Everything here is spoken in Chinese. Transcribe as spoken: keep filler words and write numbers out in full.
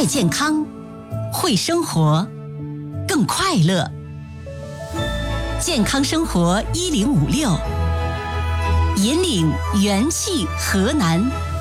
爱健康，会生活，更快乐。健康生活一零五六，引领元气河南。